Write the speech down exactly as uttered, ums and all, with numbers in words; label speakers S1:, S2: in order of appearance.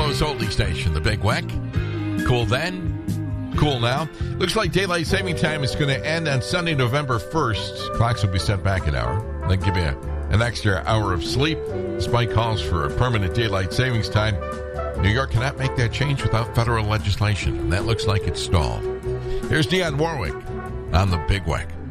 S1: Buffalo's oldie station, the Big Weck. Cool then, cool now. Looks like daylight saving time is going to end on Sunday, November first. Clocks will be set back an hour. Then give you an extra hour of sleep, despite calls for a permanent daylight savings time. New York cannot make that change without federal legislation, and that looks like it's stalled. Here's Dionne Warwick on the Big Weck.